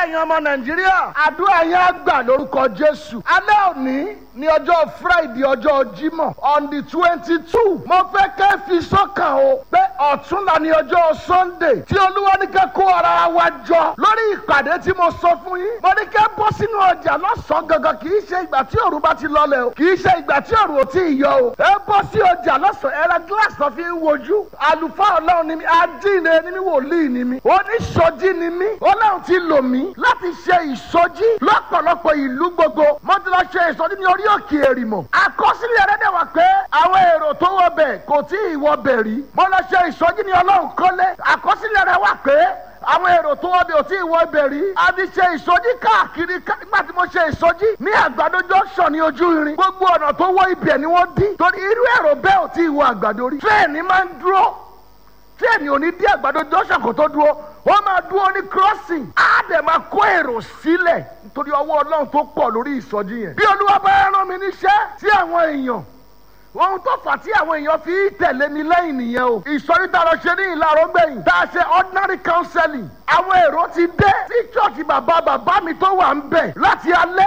ẹ̀yin ọmọ Nàìjíríà àdúrà yẹn á gbà lórúkọ Jésù. Alẹ́ òní ní ọjọ́ Friday ọjọ́ Jímọ̀ on the 22 mo fẹ́ kẹ́ fi sọ́kàn o pé ọ̀túnla ní ọjọ́ Sunday tí Olúwa ní kẹ́ kó ara wa jọ lórí ìpàdé tí mo sọ fún yín. Mo ní kẹ́ bọ́ sínú ọjà lọ́sàn-án gangan, kì í ṣe ìgbà tí òru bá ti lọlẹ̀ o, kì í ṣe ìgbà tí òru ò tí ì yọ o. Ẹ bọ́ sí ọjà lọ́sàn-án, ẹ ra gíláàsì tó fi ń wojú. Àlùfáà Ọlọ́run ni mi, ajíire ni mi, wòlíì ni mi, oníṣojí ni mi. Ọlọ́run ti lò mí láti ṣe ìsọjí lọ́pọ̀lọpọ̀ ìlú gbogbo. Mo ti lọ ṣe ìsọjí ní orí òkè Èrìmọ̀. Àkọsílẹ̀ rẹ̀ dẹ̀ wá pé àwọn èrò tó wọ bẹ̀ kò tí ì wọ bẹ̀ rí. Mo lọ ṣe ìsọjí ní Ọlọ́run kọ́lé. Àkọsílẹ̀ rẹ̀ wá pé àwọn èrò tó wọ bẹ̀ ò tí ì wọ bẹ̀ rí. A ti ṣe ìsọjí káàkiri nígbà tí mo ṣe ìsọjí ní Àgbàdo junction ní ojú irin. Gbogbo ọ̀nà tó wọ ibẹ̀ ni wọ́n dí. Torí irú èrò bẹ́ẹ̀ ò tí ì wọ Àgbàdo rí. Tírẹ̀nì máa ń dúró. Tírẹ̀nì ò ní dí Àgbàdo junction kó tó dúró. Wọ́n máa dúró ní crossing. Á dẹ̀ máa kó èrò sílẹ̀ nítorí ọwọ́ Ọlọ́run tó pọ̀ lórí ìsọjí yẹn. Bí Olúwa bá rán mi níṣẹ́ sí àwọn èèyàn, ohun tó fà tí àwọn èèyàn fi tẹ̀lé mi lẹ́yìn nìyẹn o. Ìsọjí tá a lọ ṣe ní Ìlàrọ̀ gbẹ̀yìn, tá a ṣe ordinary counseling. Àwọn èrò ti dé sí church bàbá mi tó wà ń bẹ̀ láti alẹ́.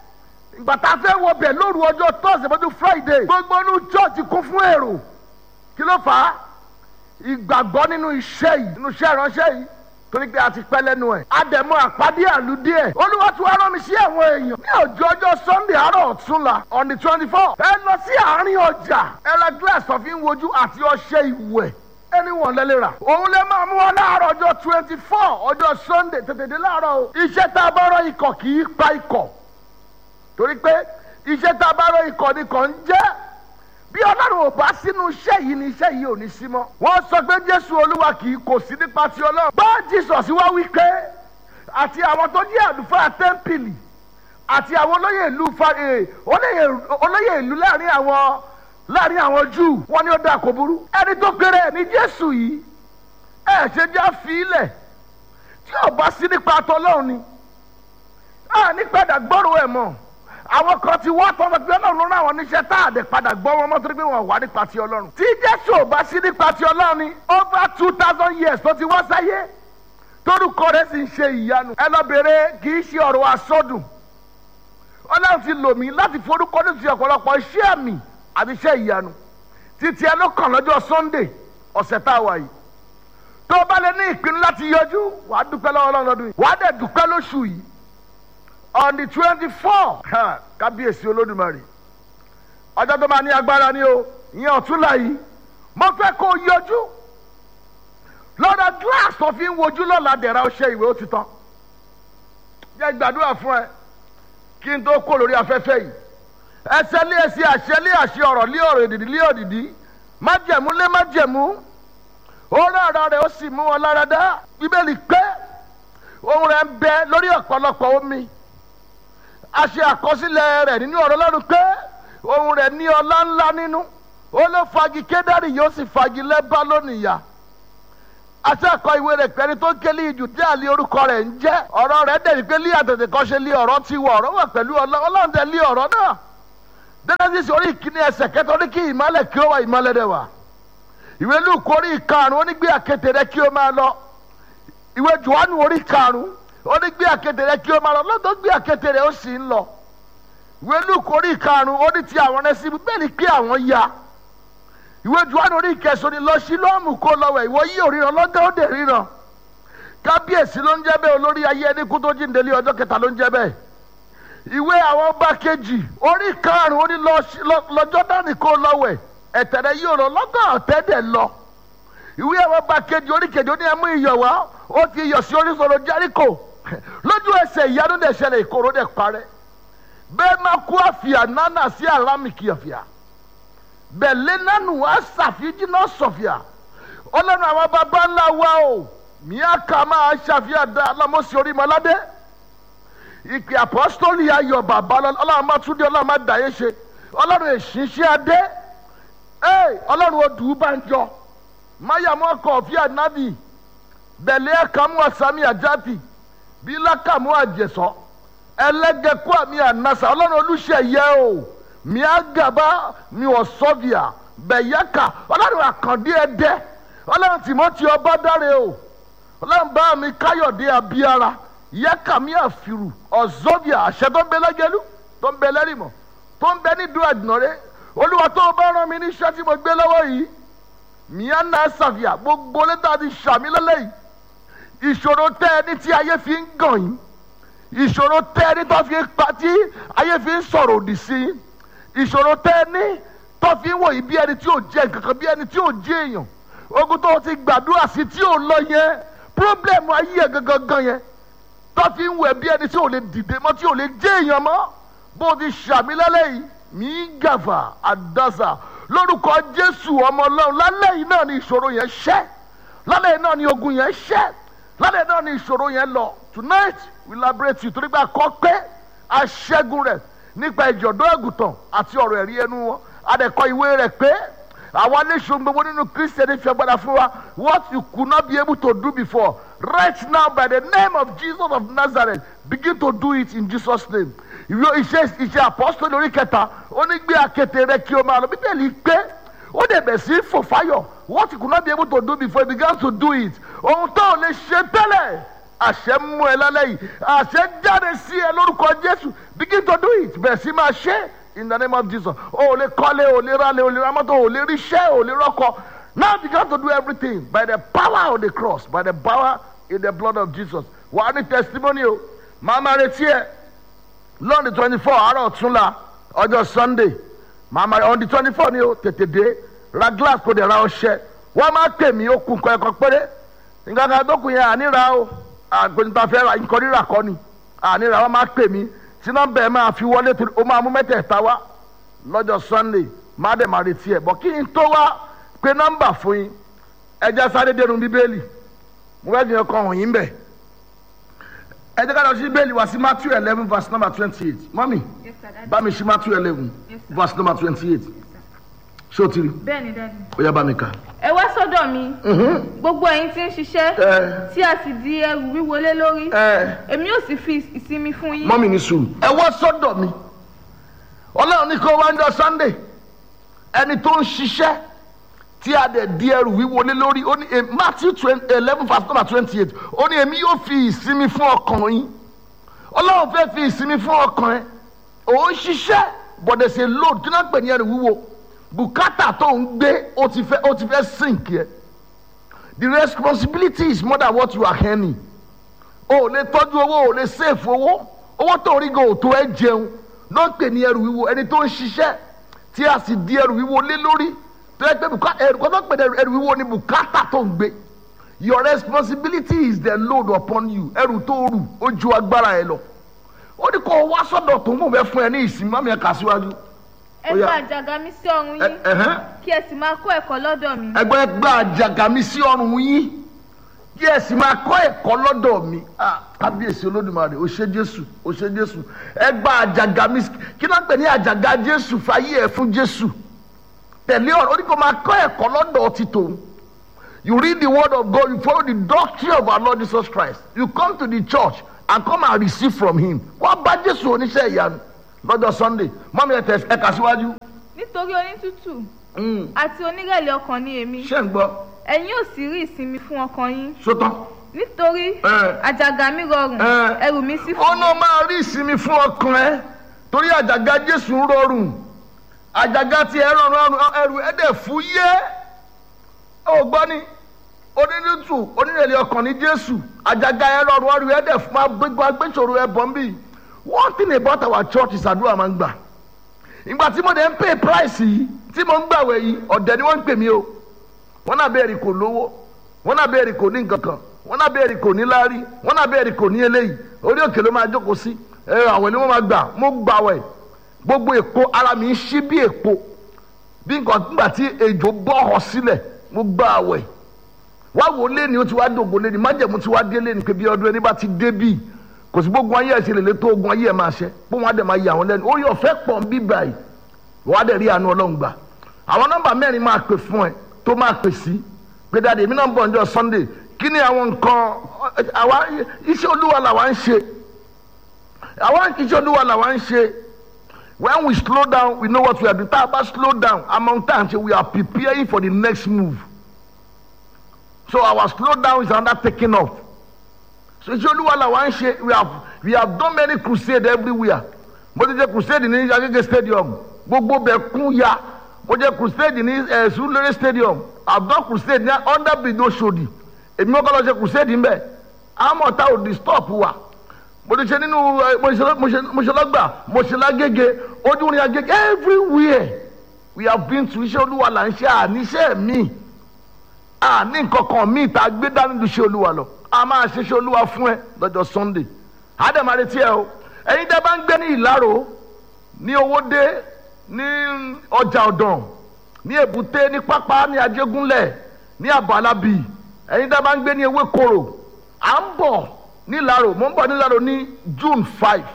Ìgbà tá a fẹ́ wọ bẹ̀ lóru ọjọ́ Thursday mọ́jú Friday, gbogbo inú church kún fún èrò. Kí ló fà á? Ìgbàgbọ́ nínú iṣẹ́ yìí, nínú iṣẹ́ ìránṣẹ́ yìí, torí pé a ti pẹ́ lẹ́nu ẹ̀. Àdẹ̀mọ́ àpàdé àlùdí ẹ̀. Olúwa tún wá rán mi sí àwọn èèyàn ní ọjọ́ Sunday àárọ̀ ọ̀túnla on the 24. Ẹ lọ sí àárín ọjà. Ẹ ra glass tó fi ń wojú àti ọṣẹ ìwẹ̀. Anyone lẹ́lẹ́ rà. Òun lè máa mú wọn láàárọ̀ ọjọ́ 24 ọjọ́ Sunday tètè dé láàárọ̀ o. Iṣẹ́ tá a bá rọ ikọ̀ kì í pa ikọ̀. Torí pé iṣẹ́ tá a bá rọ ikọ̀ ni kò ń jẹ́. Bí Ọlọ́run ò bá sínú iṣẹ́ yìí ni iṣẹ́ yìí ò ní sí mọ́. Wọ́n sọ pé Jésù Olúwa kì í kò sí nípa ti Ọlọ́run. Bá Jesus wá wí pé àti àwọn tó jẹ́ àlùfáà tẹ́ḿpìlì àti àwọn olóyè ìlú láàrin àwọn Júù wọ́n ní ó dáa kò burú. Ẹni tó kéré ní Jésù yìí ẹ ṣe jẹ́ àfilẹ̀ tí ò bá sí nípa tọ́lọ́run ni. Ní padà gbọ́rọ̀ ẹ̀ mọ́. Àwọn kan ti wá tọ́ pé Ọlọ́run ló rán àwọn oníṣẹ́ tá a dẹ̀ padà gbọ́ wọn mọ́ torí pé wọ́n wà nípa ti Ọlọ́run. Tí Jésù ò bá sí nípa ti Ọlọ́run ni over 2000 years tó ti wá sáyé torúkọ rẹ̀ sì ń ṣe ìyanu. Ẹ lọ bèrè kì í ṣe ọ̀rọ̀ àsọdùn. Ọlọ́run ti lò mí láti forúkọ ní ti ọ̀pọ̀lọpọ̀ iṣẹ́ àmì àti iṣẹ́ ìyanu. Títí ẹ ló kàn lọ́jọ́ Sunday ọ̀sẹ̀ tá a wà yìí. Tó o bá lè ní ìpinnu láti yọjú wàá dúpẹ́ lọ́wọ́ Ọlọ́run lọ́dún yìí. Wàá dẹ̀ dúpẹ́ lóṣù yìí. On the 24 kábíyèsí Olódùmarè ọjọ́ tó máa ní agbára ni o ìyẹn ọ̀túnla yìí mo fẹ́ kó o yọjú lọ́dọ̀ glass tó fi ń wojú lọ́la dẹ̀ra ọṣẹ ìwé ó ti tán. Jẹ́ gbàdúrà fún ẹ kí n tó kó lórí afẹ́fẹ́ yìí. Ẹsẹ̀ lé ẹsẹ̀ àṣẹ lé àṣẹ ọ̀rọ̀ lé ọ̀rọ̀ èdìdí lé òdìdí májẹ̀mú lé májẹ̀mú ó rán ara rẹ̀ ó sì mú wọn lára dá. Bíbélì pé ohùn rẹ̀ ń bẹ lórí ọ̀pọ̀lọpọ̀ omi. A ṣe àkọsílẹ̀ rẹ̀ nínú ọ̀rọ̀ Ọlọ́run pé ohùn rẹ̀ ní ọlá ńlá nínú. Ó ló fagi Kédárì yóò sì fagi Lẹ́bá lónìí yá. Àti àkọ ìwé rẹ̀ pẹ̀lú tó ké lé ìjù tí àlè orúkọ rẹ̀ ń jẹ́. Ọ̀rọ̀ rẹ̀ dẹ̀ wípé lé àtẹ̀tẹ̀ kan ṣe lé ọ̀rọ̀ ti wọ̀ ọ̀rọ̀ wà pẹ̀lú Ọlọ́run tẹ̀ lé ọ̀rọ̀ náà. Genesis orí ìkíní ẹsẹ̀ kẹta ó ní kí ìmọ́lẹ̀ kí ó wà ìmọ́lẹ̀ dẹ̀ wà. Ìwé Lúùkù orí ìkarùn-ún ó ní gbé àkéte rẹ̀ kí ó máa lọ. Ìwé Jòhánù orí ìkarùn-ún ó ní gbé àkéte rẹ̀ kí ó máa lọ. Lọ́dọ̀ gbé àkéte rẹ̀ ó sì ń lọ. Ìwé Lúùkù orí ìkarùn-ún ó ní ti àwọn rẹ̀ sí bẹ́ẹ̀ ni pé àwọn ya. Ìwé Jòhánù orí ìkẹsàn ni lọ sí lọ́ọ̀mù kó lọ́wẹ̀ ìwọ yí òríran lọ́gẹ́ ó dẹ̀ ríran. Kábíyèsí ló ń jẹ́ bẹ́ẹ̀ olórí ayé ẹni kú tó jíǹde lé ọjọ́ kẹta ló ń jẹ́ bẹ́ẹ̀. Ìwé àwọn ọba kejì orí karùn-ún ó ní lọ Jọ́dánì kó lọ́wẹ̀ ẹ̀tẹ̀rẹ̀ yí òrò lọ́gọ́ ọ̀tẹ́dẹ̀ lọ. Ìwé àwọn ọba kejì orí kejì ó ní ẹmú iyọ̀ wá ó fi iyọ̀ sí oríṣiríṣi Jẹ́ríkò lójú ẹsẹ̀ ìyanu dẹ̀ ṣẹlẹ̀ ìkorò dẹ̀ parẹ́. Bẹ́ẹ̀ máa kú àfìà nánà sí àlámìkì àfìà bẹ̀lẹ́ nánu wá ṣàfihàn náà sọ̀fìà Ọlọ́run àwọn baba ńlá wa o miaka máa ṣàfihàn dá alámọ̀sí orí mọ́ládé ìpè apọ́sítọ́lì ayọ̀ bàbá Ọlọ́run máa tún dé Ọlọ́run máa dàyé ṣe Ọlọ́run èṣìṣẹ́ adé Ọlọ́run odù bánjọ máyàmú ọkọ̀ ọ̀fíà nábì bẹ̀lẹ́ ẹ̀kámú ọ̀sámi àjáfì bílákàmú àjẹsọ́ ẹlẹ́gẹ̀kú àmì ànásà Ọlọ́run olùṣeyẹ o miagaba mi ọ̀sọ́bìà bẹ̀yẹ́kà Ọlọ́run àkàndé ẹ̀dẹ́ Ọlọ́run Tìmọ́tì Ọbádáre o Ọlọ́run bá mi Káyọ̀dé Abíára yẹ́kàmí àfìrù ọ̀zọ́bìà àṣẹ tó ń bẹ lẹ́gẹ̀lú tó ń bẹ lẹ́rìmọ̀ tó ń bẹ ní dúró àdìnàrẹ́ olúwa tó bá rán mi níṣẹ́ tí mo gbé lọ́wọ́ yìí mìíràn náà ṣàfihàn gbogbo létà ti ṣàmì lọ́lẹ́ yìí ìṣòro tẹ́ ẹni tí ayé fi ń gàn yín ìṣòro tẹ́ ẹni tó fi ń pa tí ayé fi ń sọ̀rọ̀ òdì sí yín ìṣòro tẹ́ ẹni tó fi ń wò yìí bí ẹni tí ò jẹ́ nǹkankan bí ẹni tí ò jẹ́ èèyàn ogun tó ti gbàdúrà sí tí ò lọ yẹn pírọ́blẹ̀mù ayé ẹ̀ gangan yẹn tó fi ń wò ẹ́ bí ẹni tí ò lè dìde mọ́ tí ò lè jẹ́ èèyàn mọ́ bó ti ṣàmì lálẹ́ yìí mí gàfà àdásà lórúkọ Jésù ọmọ Ọlọ́run lálẹ́ yìí náà ni ìṣòro yẹn ṣẹ́ lálẹ́ yìí náà ni ogun yẹn ṣẹ́ lálẹ́ yìí náà ni ìṣòro yẹn lọ tonight we liberate you torí pé àkọ́ pé aṣẹ́gun rẹ̀ nípa ìjọ̀dọ́ àgùntàn àti ọ̀rọ̀ ẹ̀rí ẹnu wọn adẹ̀kọ́ ìwé rẹ̀ pé àwọn aléṣun gbogbo nínú Kristiẹni fi agbára fún wa what you could not be able to do before right now by the name of Jesus of Nazareth begin to do it in Jesus name. Ìwé iṣẹ́ apọ́sítélì orí kẹta ó ní gbé àkéte rẹ kí o máa lọ Bíbélì pé ó dẹ̀ bẹ̀ sí fò fáyọ̀ what you could not be able to do before he began to do it ohun tó ò lè ṣe tẹ́lẹ̀ àṣẹ mú ẹ lálẹ́ yìí àṣẹ jáde sí ẹ lórúkọ Jésù begin to do it bẹ̀ sí máa ṣe in the name of Jesus o lè kọ́lé o lè rálé o lè ra mọ́tò o lè ríṣẹ́ o lè rọ́kọ now begin to do everything by the power of the cross by the power in the blood of Jesus wàá ní testimony o màá máa retí ẹ lọ́ọ̀dì 24 àárọ̀ ọ̀túnla ọjọ́ Sunday màmá on the 24 ni o tètè dé ra glass kò dé ra ọṣẹ wọ́n máa pè mí ó kun nǹkan ẹ̀kọ́ péré nǹkan kan tó kun yẹn àníra o àgbẹ̀nta fẹ́ ra nǹkan rírà kọ́ ni àníra wọ́n máa pè mí tí nọ́mbà ẹ̀ máa fi wọlé tó o máa mú mẹ́tẹ̀ẹ̀ta wá lọ́jọ́ Sunday má dẹ̀ máa retí ẹ̀ bọ̀ kí n tó wá pé nọ́mbà fún yín ẹja sáré dénú Bíbélì mo fẹ́ gbìyànjú kan hàn yín bẹ̀ ẹ jẹ́ ká lọ sí Bíbélì wá sí Matthew 11 verse number 28 mọ́mì bá mi ṣí Matthew 11 verse number 28 ṣé o ti rí. bẹ́ẹ̀ni dájú. ó yá bá mi kà. ẹ wá sọ́dọ̀ mi gbogbo ẹ̀yin tí ń ṣiṣẹ́ tí a sì di ẹrù wíwo lé lórí èmi yóò sì fi ìsinmi fún yín. mọ́mì ní sùúrù ẹ wá sọ́dọ̀ mi Ọlọ́run ní kó wá ń jọ Sunday ẹni tó ń ṣiṣẹ́ tí a dẹ̀ di ẹrù wíwo lé lórí ó ní Matthew 11 verse number 28 ó ní èmi yóò fi ìsinmi fún ọkàn yín Ọlọ́run fẹ́ fi ìsinmi fún ọkàn ẹ òun ṣiṣẹ́ but there's a load kí náà pè ní ẹrù wíwo bùkátà tó ń gbé ó ti fẹ́ sink yẹ the responsibility is more than what you are earning o lè tọ́jú owó o lè save owó tó rí gan òtó ẹ jẹun náà pè ní ẹrù wíwo ẹni tó ń ṣiṣẹ́ tí a sì di ẹrù wíwo lé lórí tó yẹ pé ẹrù kan tó pè ní ẹrù wíwo ni bùkátà tó ń gbé your responsibility is the load upon you ẹrù tó rù ó ju agbára ẹ lọ ó ní kó wá sọ́dọ̀ tó ń bò fẹ́ fún ẹ ní ìsinmi mọ́mí ẹ kà síwájú. ẹ gba àjàgà mi sí ọrùn yín kí ẹ sì máa kọ́ ẹ̀kọ́ lọ́dọ̀ mi. ẹ gba àjàgà mi sí ọrùn yín kí ẹ sì máa kọ́ ẹ̀kọ́ lọ́dọ̀ mi kábíyèsí Olódùmarè ó ṣé Jésù ó ṣé Jésù ẹ gba àjàgà mi kí náà pè ní àjàgà Jésù fàyè ẹ fún Jésù tẹ̀lé ọ̀rọ̀ ó ní kó máa kọ́ ẹ̀kọ́ lọ́dọ̀ ti tòun. You read the word of God, you follow the doctrine of our Lord Jesus Christ. You come to the church and come and receive from him. Wọ́n bá Jésù oníṣẹ́ ìyanu lọ́jọ́ Sunday. Mọ́mí ẹ kà síwájú. Nítorí onítùtù àti onírẹ̀lẹ̀ ọkàn ni èmi. Ṣé ń gbọ́? Ẹ̀yin ò sì rí ìsinmi fún ọkàn yín. Sótán. Nítorí àjàgà mi rọrùn ẹrù mi sì fún. Ọ̀nà máa rí ìsinmi fún ọkàn ẹ torí àjàgà Jésù ń rọrùn. Àjàgà tí ẹ rọrùn ẹrù ẹ dẹ̀ fúyẹ́. Ó gbọ́ ni onírìtù onírẹ̀lẹ̀ ọkàn ní Jésù àjàgà ẹ rọrùn ọrùn ẹ dẹ̀ fún agbésòro ẹ bọ̀ ń bì. One thing about our church is àdúrà máa ń gbà. Ìgbà tí mo dẹ̀ ń pay price yìí tí mo ń gbàwẹ̀ yìí ọ̀dẹ̀ ni wọ́n ń pè mí o. Wọ́n náà bẹ́ẹ̀ rí kò lówó wọ́n náà bẹ́ẹ̀ rí kò ní nǹkan kan wọ́n náà bẹ́ẹ̀ rí kò ní láárí wọ́n náà bẹ́ẹ̀ rí kò ní eléyìí orí òkè ló máa jókòó sí àwẹ̀ ni wọ́n máa gbà mo gbàwẹ̀ gbogbo èpo ara mi ń ṣí bí èpo bí nǹkan nígbà tí ejò bọ́ ọ sílẹ̀ mo gbàwẹ̀ wá wò lé ni ó ti wá dògbò lé ni májẹ̀mú ti wá dé lé ni pé bí ọdún ẹni bá ti dé bíi kò sí gbogbo ayé ẹ̀ṣẹ̀ lè lé tó ogun ayé ẹ̀ máa ṣe pé wọ́n á dẹ̀ máa yà wọ́n lẹ́nu ó yọ fẹ́ pọ̀ ń bí báyìí wọ́n á dẹ̀ rí àánú Ọlọ́run gbà àwọn nọ́mbà mẹ́rin máa pè fún ẹ tó máa pè sí pé dáadé èmi náà ń bọ̀ ọjọ́ Sunday kí ni àwọn nǹkan àwa iṣẹ́ Olúwa làwa ń ṣe àwa iṣẹ́ Olúwa làwa ń ṣe when we slow down we know what we are doing tá a bá slow down among times we are preparing for the next move so our slow down is another taking off so iṣẹ́ olúwa làwa ń ṣe. We have done many crusade everywhere. Mo ti jẹ́ crusade ní Agége stadium gbogbo bẹ̀ kún ya. Mo jẹ́ crusade ní Surulere stadium. I have done crusade ní under bridge Oṣòdì. Èmi mọ́ kọ́ lọ ṣe crusade ń bẹ̀. Àmọ́ ta ò disturb wa. Mo ti ṣe nínú mo ṣe lọ́gbà mo ṣe lágége ojú ní Agége everywhere. We have been to iṣẹ́ olúwa là ń ṣe àníṣe mi. Àní nǹkan kan mi ta gbé dání lu iṣẹ́ olúwa lọ. A máa ṣe iṣẹ́ olúwa fún ẹ lọ́jọ́ Sunday. Àdèmàdé tí ẹ o. Ẹ̀yin tẹ́ bá ń gbé ní Ìlárò ní Owódé ní ọjà Ọ̀dàn ní Èbúté ní Pápá ní Ajégúnlẹ̀ ní Àbálábì ẹ̀yin tẹ́ bá ń gbé ní Ewékòró à ń bọ̀ ní Ìlárò mo ń bọ̀ ní Ìlárò ní June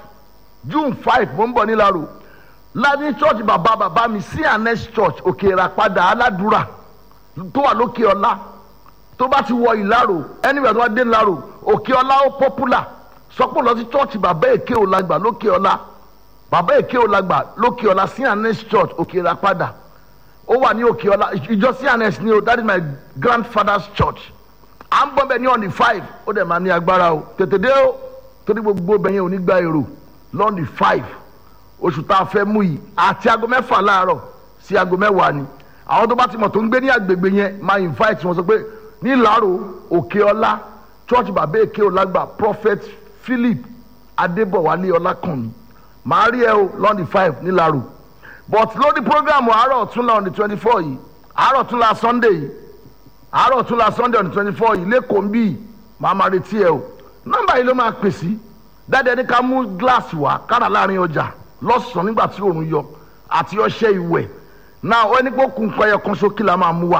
5 mo ń bọ̀ ní Ìlárò láti church bàbá mi CNS church Òkè Ìràpadà Aládùúrà tó wà lókè ọlá tó bá ti wọ Ìlárò anywhere tó bá dé Ìlárò Òkè ọlá ó popular sọpọ̀ lọ sí church bàbá Èké Olàgbà lókè ọlá bàbá Èké Olàgbà lókè ọlá CNS church Òkè Ìràpadà ó wà ní òkè ọlá ìjọ CNS ni o that is my grandfather's church à ń bọ́ bẹ́ẹ̀ ní on the 5 ó dẹ̀ máa ní agbára o tètè dé o torí gbogbo bẹ́ẹ̀ yẹn ò ní gba èrò lọ́n the 5 oṣù tá a fẹ́ mú yìí àti aago 6 láàárọ̀ sí aago 10 ni àwọn tó bá ti mọ̀ tó ń gbé ní agbègbè yẹn máa invite wọn sọ pé ní Ìlárò òkè ọlá church bàbá Èké Olàgbà prophet Philip Adébọ̀wálé Ọlákànmí màá rí ẹ o lọ́n the 5 ní Ìlárò but lórí programu àárọ̀ ọ̀túnla on the 24 yìí àárọ̀ ọ̀túnla Sunday yìí àárọ̀ ọ̀túnla Sunday on the 24 yìí lẹ́kọ̀ọ́ ń bí màá máa retí ẹ o nọ́mbà yìí ló máa pè sí dáadáa ní ká mú gíláàsì wá kára láàrin ọjà lọ́sàn-án nígbà tí òòrùn yọ àti ọṣẹ ìwẹ̀ náà ó ní pé kún pẹ́yẹ kan sókè la máa mú wa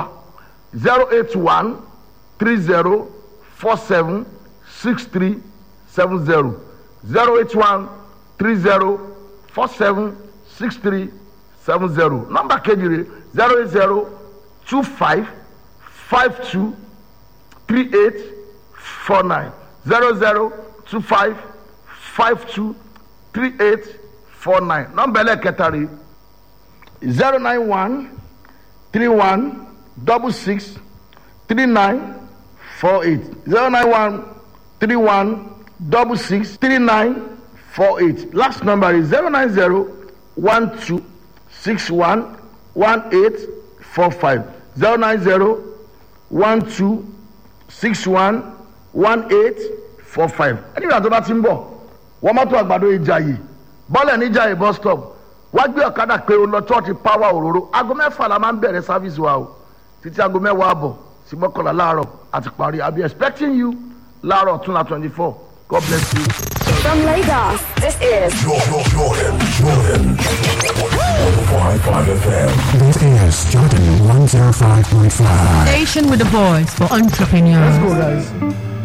081 30 47 63 70 081 30 47 63 70 nọ́mbà kejì rẹ̀ 080 25 52 38 49 00 25 52 38 49 nọ́mbà ẹlẹ́kẹta rẹ̀ 091 31 66 39 48 091 31 66 39 48 last number is 090 12 61 18 45 090 12 61 18 45 ẹni ìrìnàjò bá ti ń bọ̀ wọ́n mọ́tò àgbàdo Ìjàyè bọ́lẹ̀ ní Ìjàyè bus stop wá gbé ọ̀kadà pé o lọ church power òróró aago 6 la máa ń bẹ̀rẹ̀ service wa o títí aago 10 àbọ̀ sí 11 láàárọ̀ àti parí I'll be expecting you láàárọ̀ ọ̀túnla 24 God bless you. From Lagos, this is Jordan 105.5 FM. This is Jordan 105.5. Station with a voice for entrepreneurs. Let's go, guys.